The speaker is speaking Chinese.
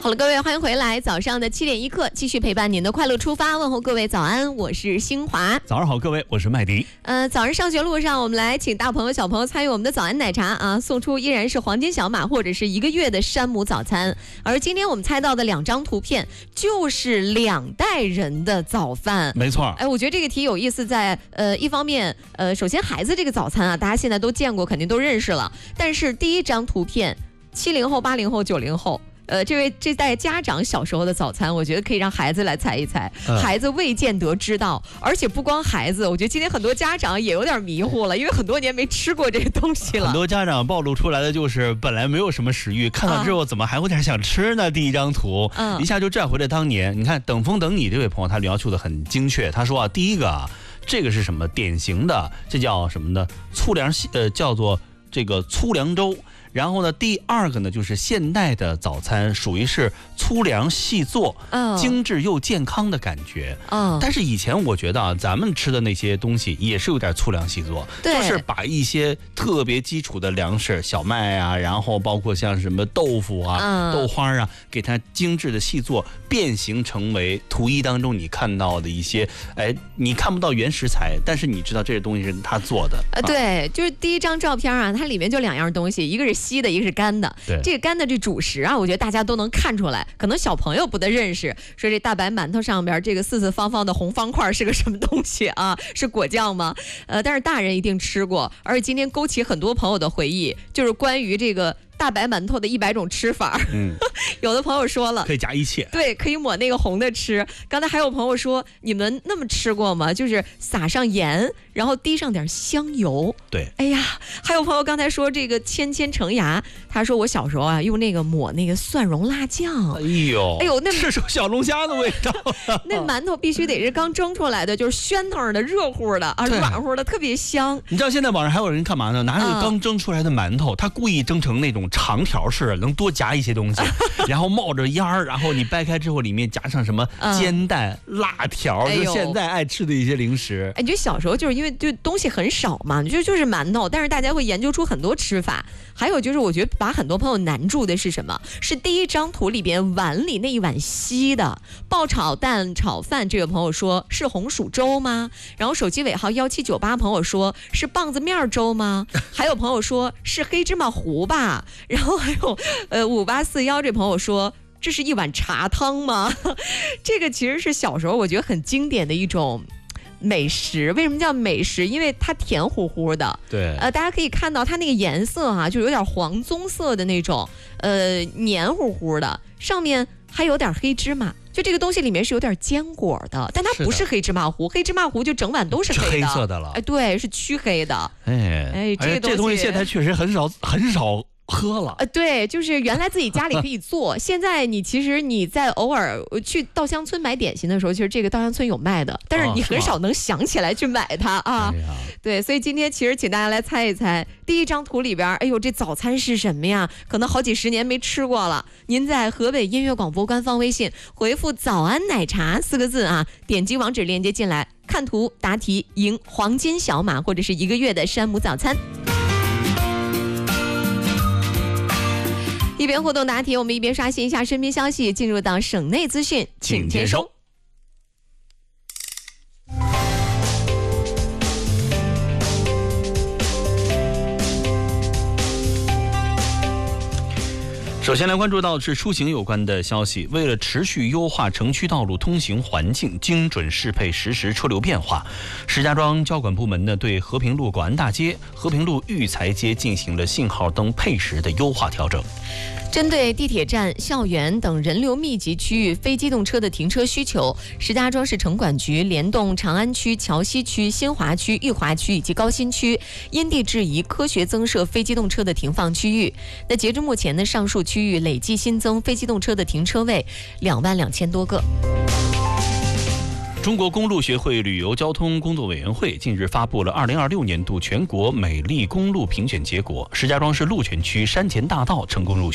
好了，各位，欢迎回来。早上的7点1刻，继续陪伴您的快乐出发，问候各位早安，我是新华。 早上好，各位，我是麦迪。 早上上学路上，我们来请大朋友小朋友参与我们的早安奶茶啊，送出依然是黄金小马或者是1个月的山姆早餐。而今天我们猜到的2张图片就是2代人的早饭， 没错。 我觉得这个题有意思在一方面首先孩子这个早餐啊，大家现在都见过，肯定都认识了。但是第一张图片，70后、80后、90后。这代家长小时候的早餐，我觉得可以让孩子来猜一猜，孩子未见得知道，而且不光孩子，我觉得今天很多家长也有点迷糊了，因为很多年没吃过这个东西了。 很多家长暴露出来的就是本来没有什么食欲，看到之后怎么还会点想吃呢？第一张图，一下就拽回了当年。你看等风等你这位朋友，他描述的很精确。他说啊，第一个啊，这个是什么？典型的，这叫什么呢？粗粮叫做这个粗粮粥。然后呢，第二个呢，就是现代的早餐，属于是粗粮细做，精致又健康的感觉。但是以前我觉得啊，咱们吃的那些东西也是有点粗粮细做，就是把一些特别基础的粮食，小麦啊，然后包括像什么豆腐啊、豆花啊，给它精致的细做，变形成为图一当中你看到的一些，你看不到原食材，但是你知道这些东西是他做的。 对，就是第一张照片啊，它里面就2样东西，一个是稀的，一个是干的。这个干的这主食啊，我觉得大家都能看出来，可能小朋友不得认识，说这大白馒头上边这个四四方方的红方块是个什么东西啊？是果酱吗？但是大人一定吃过，而且今天勾起很多朋友的回忆，就是关于这个大白馒头的100种吃法。有的朋友说了， 可以加一切， 对，可以抹那个红的吃。刚才还有朋友说，你们那么吃过吗？就是撒上盐，然后滴上点香油。 对， 哎呀，还有朋友刚才说这个千成牙，他说我小时候啊用那个抹那个蒜蓉辣酱。哎呦，那吃出小龙虾的味道。 那馒头必须得是刚蒸出来的，就是暄腾的、热乎的啊，软乎的，特别香。 你知道现在网上还有人干嘛呢？拿那个刚蒸出来的馒头，他故意蒸成那种长条式，能多夹一些东西，然后冒着烟儿，然后你掰开之后里面加上什么煎蛋、辣条，就现在爱吃的一些零食。 你觉得小时候就是因为就东西很少嘛，就是馒头，但是大家会研究出很多吃法。还有就是我觉得把很多朋友难住的是什么？是第一张图里边碗里那一碗稀的爆炒蛋炒饭，这位朋友说是红薯粥吗？然后手机尾号1798朋友说是棒子面粥吗？还有朋友说是黑芝麻糊吧？然后还有5841这朋友说这是一碗茶汤吗？这个其实是小时候我觉得很经典的一种美食。为什么叫美食？因为它甜乎乎的。 对， 大家可以看到它那个颜色啊，就有点黄棕色的那种，黏糊糊的，上面还有点黑芝麻。就这个东西里面是有点坚果的，但它不是黑芝麻糊，黑芝麻糊就整碗都是黑的， 黑色的了。 对，是黢黑的。 这东西现在确实很少喝了。 对，就是原来自己家里可以做，现在其实你在偶尔去稻香村买点心的时候，其实这个稻香村有卖的，但是你很少能想起来去买它啊。对，所以今天其实请大家来猜一猜，第一张图里边，哎呦，这早餐是什么呀？可能好几十年没吃过了。您在河北音乐广播官方微信回复"早安奶茶"4个字啊，点击网址链接进来，看图答题，赢黄金小马或者是1个月的山姆早餐。一边互动答题，我们一边刷新一下身边消息，进入到省内资讯，请接收。 首先来关注到是出行有关的消息。为了持续优化城区道路通行环境，精准适配实时车流变化，石家庄交管部门呢对和平路广安大街、和平路育才街进行了信号灯配时的优化调整。 针对地铁站、校园等人流密集区域非机动车的停车需求，石家庄市城管局联动长安区、桥西区、新华区、裕华区以及高新区，因地制宜科学增设非机动车的停放区域。那截至目前呢，上述区域累计新增非机动车的停车位22000多个。 中国公路协会旅游交通工作委员会近日发布了2026年度全国美丽公路评选结果，石家庄市鹿泉区山前大道成功入选。